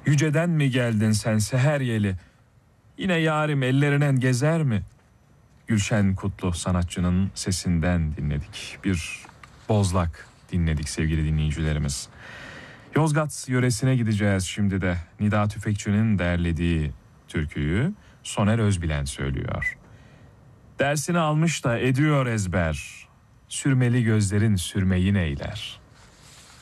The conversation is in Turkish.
Yüceden mi geldin sen seher yeli? Yine yarim ellerinen gezer mi? Gülşen Kutlu sanatçının sesinden dinledik. Bir bozlak dinledik sevgili dinleyicilerimiz. Yozgat yöresine gideceğiz şimdi de. Nida Tüfekçi'nin derlediği türküyü Soner Özbilen söylüyor. Dersini almış da ediyor ezber. Sürmeli gözlerin sürmeyi neyler.